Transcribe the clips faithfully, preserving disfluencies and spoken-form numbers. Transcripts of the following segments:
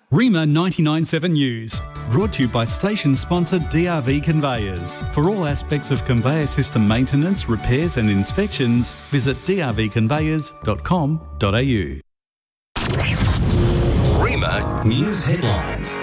Rima ninety-nine point seven News, brought to you by station sponsor D R V Conveyors. For all aspects of conveyor system maintenance, repairs and inspections, visit d r v conveyors dot com dot a u. Rima News Headlines.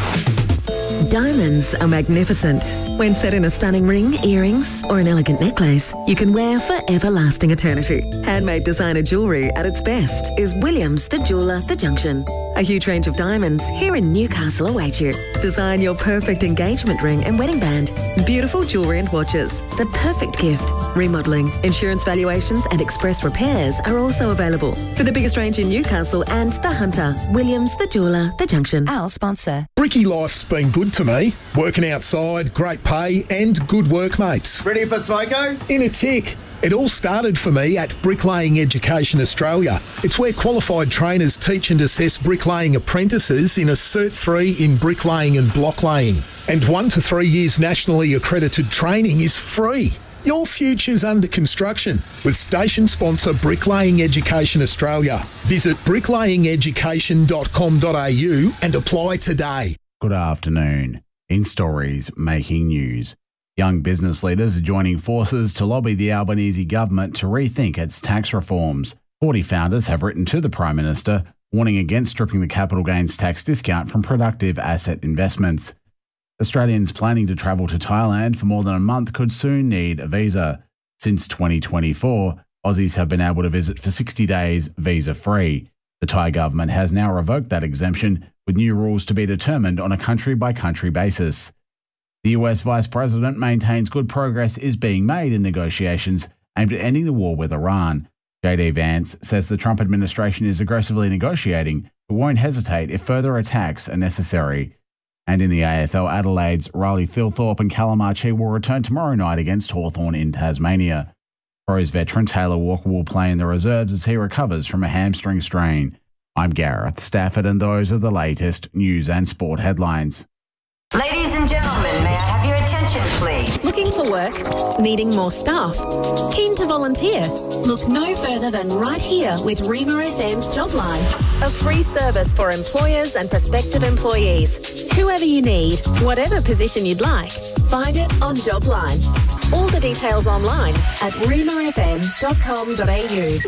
Diamonds are magnificent. When set in a stunning ring, earrings or an elegant necklace, you can wear for everlasting eternity. Handmade designer jewellery at its best is Williams the Jeweller, The Junction. A huge range of diamonds here in Newcastle await you. Design your perfect engagement ring and wedding band. Beautiful jewellery and watches. The perfect gift. Remodelling, insurance valuations and express repairs are also available. For the biggest range in Newcastle and the Hunter, Williams the Jeweller, The Junction. Our sponsor. Bricky life's been good to me. Working outside, great pay and good workmates. Ready for smoko? In a tick. It all started for me at Bricklaying Education Australia. It's where qualified trainers teach and assess bricklaying apprentices in a Cert three in bricklaying and blocklaying. And one to three years nationally accredited training is free. Your future's under construction with station sponsor Bricklaying Education Australia. Visit bricklaying education dot com dot a u and apply today. Good afternoon. In stories making news, young business leaders are joining forces to lobby the Albanese government to rethink its tax reforms. forty founders have written to the Prime Minister, warning against stripping the capital gains tax discount from productive asset investments. Australians planning to travel to Thailand for more than a month could soon need a visa. Since twenty twenty-four, Aussies have been able to visit for sixty days visa-free. The Thai government has now revoked that exemption, with new rules to be determined on a country-by-country basis. The U S Vice President maintains good progress is being made in negotiations aimed at ending the war with Iran. J D Vance says the Trump administration is aggressively negotiating, but won't hesitate if further attacks are necessary. And in the A F L, Adelaide's Riley Thilthorpe and Callum Archie will return tomorrow night against Hawthorn in Tasmania. Pros veteran Taylor Walker will play in the reserves as he recovers from a hamstring strain. I'm Gareth Stafford, and those are the latest news and sport headlines. Ladies and gentlemen, may I have your attention, please? Looking for work? Needing more staff? Keen to volunteer? Look no further than right here with Rima F M's Jobline, a free service for employers and prospective employees. Whoever you need, whatever position you'd like, find it on Jobline. All the details online at rima f m dot com dot a u.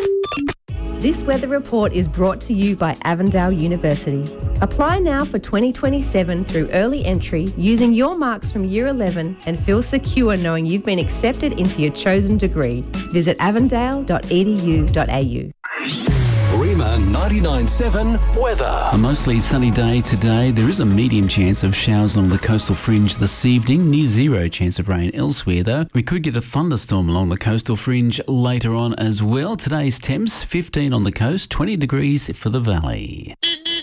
This weather report is brought to you by Avondale University. Apply now for twenty twenty-seven through early entry using your marks from Year eleven and feel secure knowing you've been accepted into your chosen degree. Visit avondale dot e d u dot a u. Rima ninety-nine point seven weather. A mostly sunny day today. There is a medium chance of showers along the coastal fringe this evening. Near zero chance of rain elsewhere, though. We could get a thunderstorm along the coastal fringe later on as well. Today's temps, fifteen on the coast, twenty degrees for the valley.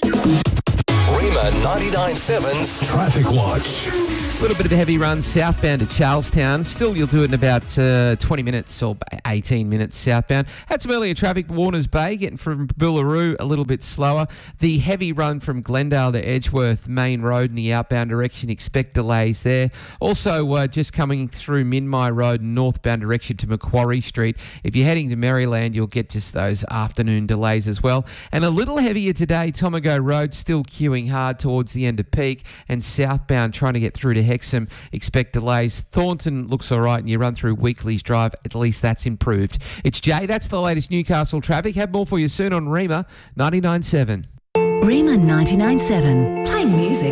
Rima ninety-nine point seven's Traffic Watch. A little bit of a heavy run southbound to Charlestown. Still, you'll do it in about uh, twenty minutes or eighteen minutes southbound. Had some earlier traffic, Warners Bay, getting from Boolaroo a little bit slower. The heavy run from Glendale to Edgeworth Main Road in the outbound direction, expect delays there. Also, uh, just coming through Minmi Road and northbound direction to Macquarie Street. If you're heading to Maryland, you'll get just those afternoon delays as well. And a little heavier today, Tomago Road, still queuing hard towards the end of peak, and southbound trying to get through to Hexham, expect delays. Thornton looks all right, and you run through Weekleys Drive, at least that's improved. It's Jay, that's the latest Newcastle traffic. Have more for you soon on Rima ninety-nine point seven. Rima ninety-nine point seven, playing music